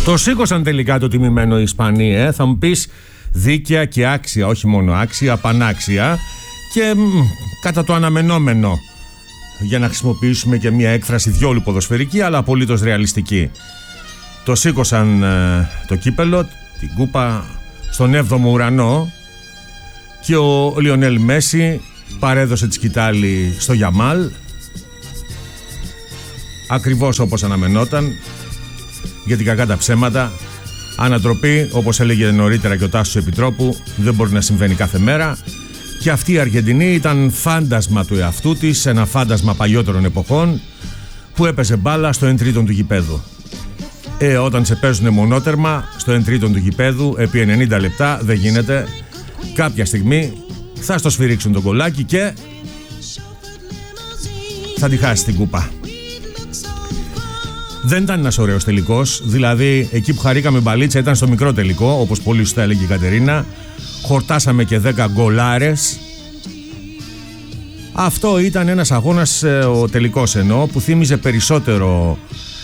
Το σήκωσαν τελικά το τιμημένο οι Ισπανοί, θα μου πεις δίκαια και άξια, όχι μόνο άξια, πανάξια και κατά το αναμενόμενο, για να χρησιμοποιήσουμε και μια έκφραση διόλου ποδοσφαιρική αλλά απολύτως ρεαλιστική. Το σήκωσαν το κύπελο, την κούπα στον 7ο ουρανό και ο Λιονέλ Μέση παρέδωσε τη σκητάλη στο Γιαμάλ ακριβώς όπως αναμενόταν, γιατί κακά τα ψέματα ανατροπή, όπως έλεγε νωρίτερα και ο Τάσος Επιτρόπου, δεν μπορεί να συμβαίνει κάθε μέρα και αυτή η Αργεντινή ήταν φάντασμα του εαυτού της, ένα φάντασμα παλιότερων εποχών που έπαιζε μπάλα στο 1/3 του γηπέδου. Όταν σε παίζουν μονότερμα στο 1/3 του γηπέδου επί 90 λεπτά δεν γίνεται, κάποια στιγμή θα στο σφυρίξουν το κολλάκι και θα τη χάσει την κούπα. Δεν ήταν ένας ωραίος τελικός, δηλαδή εκεί που χαρήκαμε μπαλίτσα ήταν στο μικρό τελικό, όπως πολύ σωστά έλεγε η Κατερίνα. Χορτάσαμε και 10 γκολάρες. Αυτό ήταν ένας αγώνας, ο τελικός εννοώ, που θύμιζε περισσότερο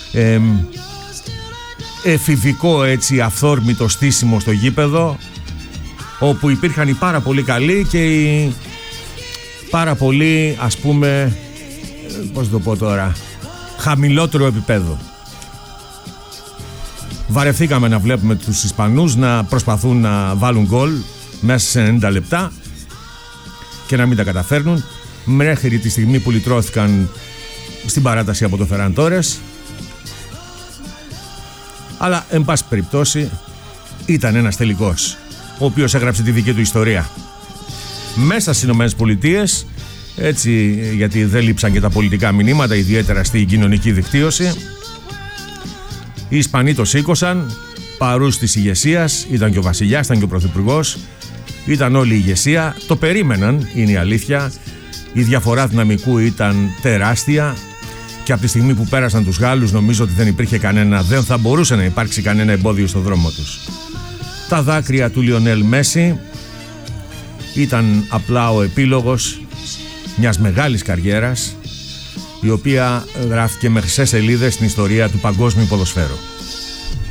εφηβικό έτσι αυθόρμητο στήσιμο στο γήπεδο, όπου υπήρχαν οι πάρα πολύ καλοί και οι πάρα πολύ, ας πούμε, πώς το πω τώρα, χαμηλότερο επίπεδο. Βαρεθήκαμε να βλέπουμε τους Ισπανούς να προσπαθούν να βάλουν γκολ μέσα σε 90 λεπτά και να μην τα καταφέρνουν μέχρι τη στιγμή που λυτρώθηκαν στην παράταση από το Φεράν Τόρες. Αλλά εν πάση περιπτώσει ήταν ένας τελικός ο οποίος έγραψε τη δική του ιστορία. Μέσα στις Ηνωμένες Πολιτείες, έτσι, γιατί δεν λείψαν και τα πολιτικά μηνύματα, ιδιαίτερα στην κοινωνική δικτύωση, οι Ισπανοί το σήκωσαν παρούς της ηγεσίας, ήταν και ο βασιλιάς, ήταν και ο πρωθυπουργός, ήταν όλη η ηγεσία, το περίμεναν, είναι η αλήθεια, η διαφορά δυναμικού ήταν τεράστια και από τη στιγμή που πέρασαν τους Γάλλους νομίζω ότι δεν θα μπορούσε να υπάρξει κανένα εμπόδιο στο δρόμο τους. Τα δάκρυα του Λιονέλ Μέση ήταν απλά ο επίλογος μιας μεγάλης καριέρας, η οποία γράφτηκε με χρυσές σελίδες στην ιστορία του παγκόσμιου ποδοσφαίρου.